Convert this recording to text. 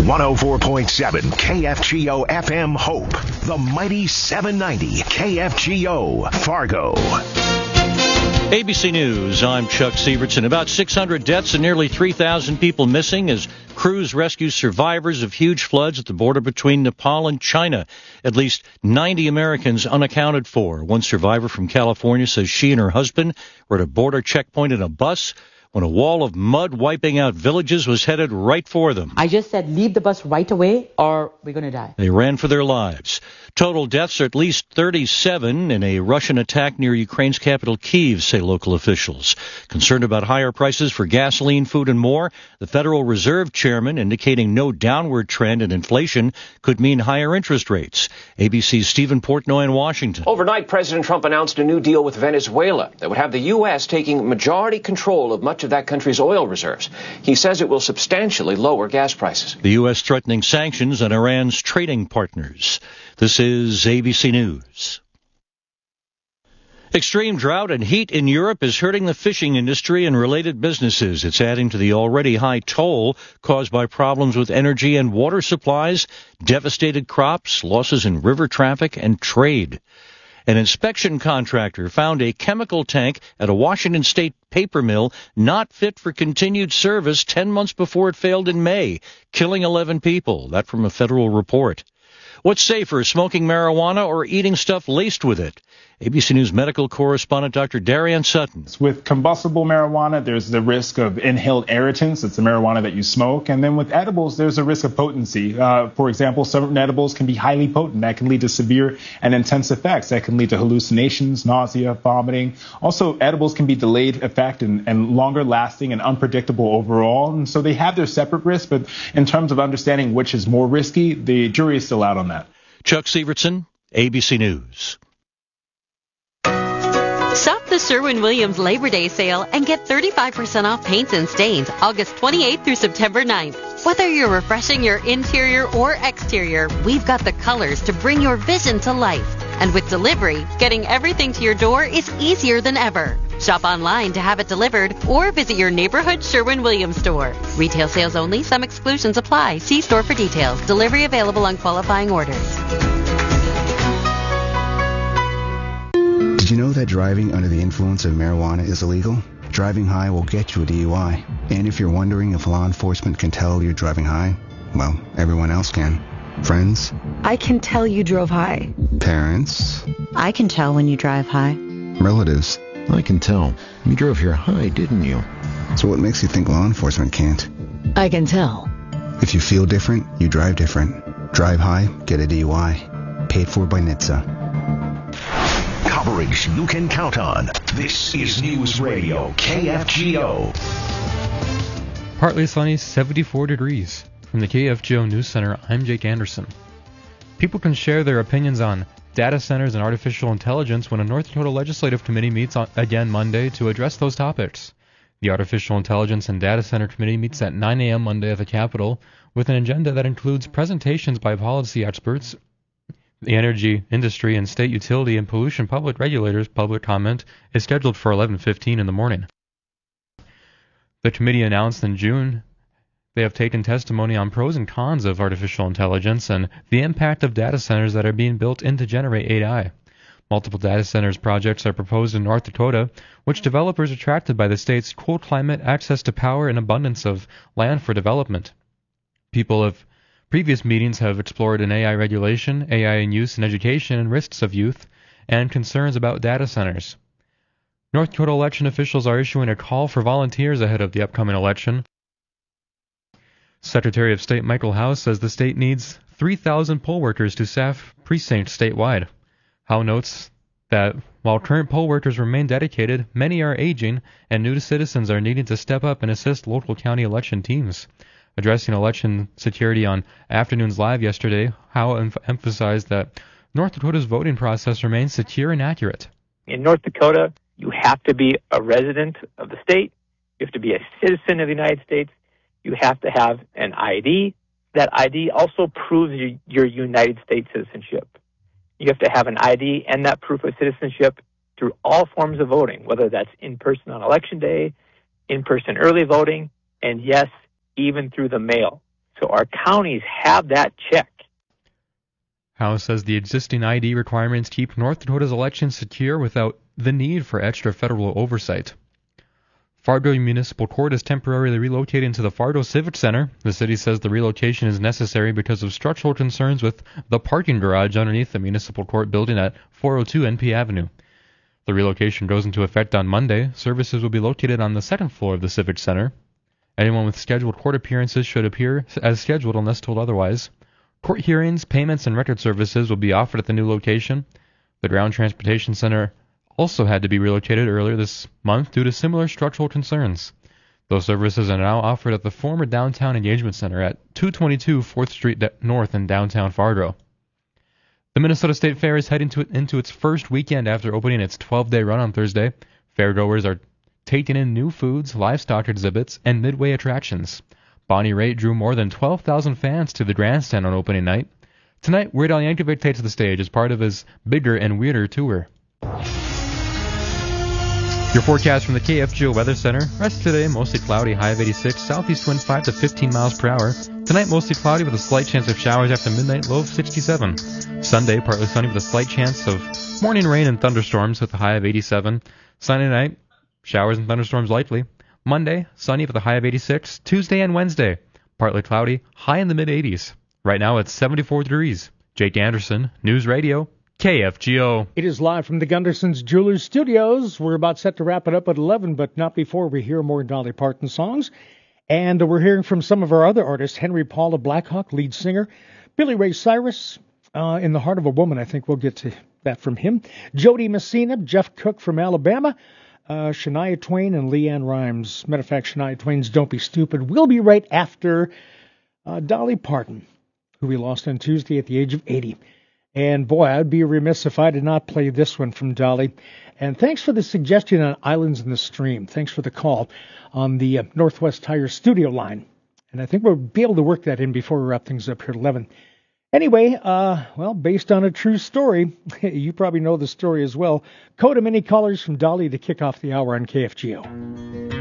104.7 KFGO FM Hope. The mighty 790 KFGO Fargo. ABC News, I'm Chuck Sievertson. About 600 deaths and nearly 3,000 people missing as crews rescue survivors of huge floods at the border between Nepal and China. At least 90 Americans unaccounted for. One survivor from California says she and her husband were at a border checkpoint in a bus when a wall of mud wiping out villages was headed right for them. I just said, leave the bus right away or we're going to die. They ran for their lives. Total deaths are at least 37 in a Russian attack near Ukraine's capital, Kyiv, say local officials. Concerned about higher prices for gasoline, food, and more, the Federal Reserve chairman indicating no downward trend in inflation could mean higher interest rates. ABC's Stephen Portnoy in Washington. Overnight, President Trump announced a new deal with Venezuela that would have the U.S. taking majority control of much of that country's oil reserves. He says it will substantially lower gas prices. The U.S. threatening sanctions on Iran's trading partners. This is ABC News. Extreme drought and heat in Europe is hurting the fishing industry and related businesses. It's adding to the already high toll caused by problems with energy and water supplies, devastated crops, losses in river traffic, and trade. An inspection contractor found a chemical tank at a Washington state paper mill not fit for continued service 10 months before it failed in May, killing 11 people. That from a federal report. What's safer, smoking marijuana or eating stuff laced with it? ABC News medical correspondent Dr. Darian Sutton. With combustible marijuana, there's the risk of inhaled irritants. It's the marijuana that you smoke. And then with edibles, there's a risk of potency. For example, certain edibles can be highly potent. That can lead to severe and intense effects. That can lead to hallucinations, nausea, vomiting. Also, edibles can be delayed effect and longer lasting and unpredictable overall. And so they have their separate risks. But in terms of understanding which is more risky, the jury is still out on that. Chuck Sievertson, ABC News. Shop the Sherwin-Williams Labor Day sale and get 35% off paints and stains August 28th through September 9th. Whether you're refreshing your interior or exterior, we've got the colors to bring your vision to life. And with delivery, getting everything to your door is easier than ever. Shop online to have it delivered or visit your neighborhood Sherwin-Williams store. Retail sales only. Some exclusions apply. See store for details. Delivery available on qualifying orders. Did you know that driving under the influence of marijuana is illegal? Driving high will get you a DUI. And if you're wondering if law enforcement can tell you're driving high, well, everyone else can. Friends? I can tell you drove high. Parents? I can tell when you drive high. Relatives? I can tell. You drove here high, didn't you? So what makes you think law enforcement can't? I can tell. If you feel different, you drive different. Drive high, get a DUI. Paid for by NHTSA. Coverage you can count on. This is News Radio KFGO. Partly sunny, 74 degrees. From the KFGO News Center, I'm Jake Anderson. People can share their opinions on data centers and artificial intelligence when a North Dakota Legislative Committee meets again Monday to address those topics. The Artificial Intelligence and Data Center Committee meets at 9 a.m. Monday at the Capitol with an agenda that includes presentations by policy experts, the energy industry, and state utility and pollution public regulators. Public comment is scheduled for 11:15 in the morning. The committee announced in June they have taken testimony on pros and cons of artificial intelligence and the impact of data centers that are being built in to generate AI. Multiple data centers projects are proposed in North Dakota, which developers attracted by the state's cold climate, access to power, and abundance of land for development. People of previous meetings have explored an AI regulation, AI in use in education, and risks of youth, and concerns about data centers. North Dakota election officials are issuing a call for volunteers ahead of the upcoming election. Secretary of State Michael House says the state needs 3,000 poll workers to staff precincts statewide. Howe notes that while current poll workers remain dedicated, many are aging, and new citizens are needing to step up and assist local county election teams. Addressing election security on Afternoons Live yesterday, Howe emphasized that North Dakota's voting process remains secure and accurate. In North Dakota, you have to be a resident of the state. You have to be a citizen of the United States. You have to have an ID. That ID also proves your United States citizenship. You have to have an ID and that proof of citizenship through all forms of voting, whether that's in person on Election Day, in person early voting, and yes, even through the mail. So our counties have that check. House says the existing ID requirements keep North Dakota's elections secure without the need for extra federal oversight. Fargo Municipal Court is temporarily relocating to the Fargo Civic Center. The city says the relocation is necessary because of structural concerns with the parking garage underneath the Municipal Court building at 402 NP Avenue. The relocation goes into effect on Monday. Services will be located on the second floor of the Civic Center. Anyone with scheduled court appearances should appear as scheduled unless told otherwise. Court hearings, payments, and record services will be offered at the new location. The Ground Transportation Center also had to be relocated earlier this month due to similar structural concerns. Those services are now offered at the former Downtown Engagement Center at 222 4th Street North in downtown Fargo. The Minnesota State Fair is heading into its first weekend after opening its 12-day run on Thursday. Fairgoers are taking in new foods, livestock exhibits, and midway attractions. Bonnie Raitt drew more than 12,000 fans to the grandstand on opening night. Tonight, Weird Al Yankovic takes the stage as part of his bigger and weirder tour. Your forecast from the KFGO Weather Center. Rest today, mostly cloudy, high of 86, southeast wind 5 to 15 miles per hour. Tonight, mostly cloudy with a slight chance of showers after midnight, low of 67. Sunday, partly sunny with a slight chance of morning rain and thunderstorms with a high of 87. Sunday night, showers and thunderstorms likely. Monday, sunny with a high of 86. Tuesday and Wednesday, partly cloudy, high in the mid-80s. Right now, it's 74 degrees. Jake Anderson, News Radio, KFGO. It is live from the Gunderson's Jewelers Studios. We're about set to wrap it up at 11, but not before we hear more Dolly Parton songs. And we're hearing from some of our other artists, Henry Paul of Blackhawk, lead singer, Billy Ray Cyrus, In the Heart of a Woman. I think we'll get to that from him. Jody Messina, Jeff Cook from Alabama, Shania Twain, and Leanne Rimes. Matter of fact, Shania Twain's Don't Be Stupid will be right after Dolly Parton, who we lost on Tuesday at the age of 80. And boy, I'd be remiss if I did not play this one from Dolly. And thanks for the suggestion on Islands in the Stream. Thanks for the call on the Northwest Tire studio line. And I think we'll be able to work that in before we wrap things up here at 11. Anyway, based on a true story, you probably know the story as well. Coda Mini Callers from Dolly to kick off the hour on KFGO.